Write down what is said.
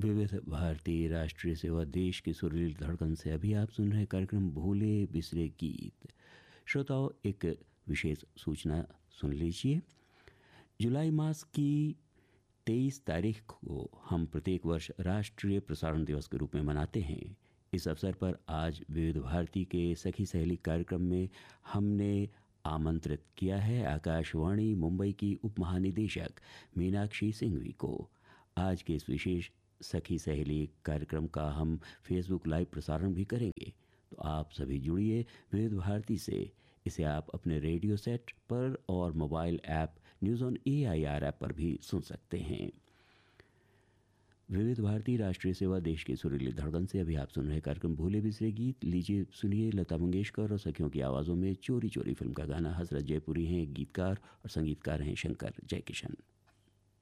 विविध भारतीय राष्ट्रीय सेवा देश की सुरीली धड़कन से अभी आप सुन रहे कार्यक्रम भूले बिसरे गीत। श्रोताओं, एक विशेष सूचना सुन लीजिए। जुलाई मास की 23 तारीख को हम प्रत्येक वर्ष राष्ट्रीय प्रसारण दिवस के रूप में मनाते हैं। इस अवसर पर आज विविध भारती के सखी सहेली कार्यक्रम में हमने आमंत्रित किया है आकाशवाणी मुंबई की उप महानिदेशक मीनाक्षी सिंघवी को। आज के इस विशेष सखी सहेली कार्यक्रम का हम फेसबुक लाइव प्रसारण भी करेंगे, तो आप सभी जुड़िए विविध भारती से। इसे आप अपने रेडियो सेट पर और mobile app news on AIR app पर भी सुन सकते हैं। विविध भारती राष्ट्रीय सेवा देश की सुरीली धड़कन से अभी आप सुन रहे कार्यक्रम भूले बिसरे गीत। लीजिए सुनिए लता मंगेशकर और सखियों की आवाज़ों में चोरी चोरी फिल्म का गाना। हजरत जयपुरी हैं गीतकार और संगीतकार हैं शंकर जयकिशन।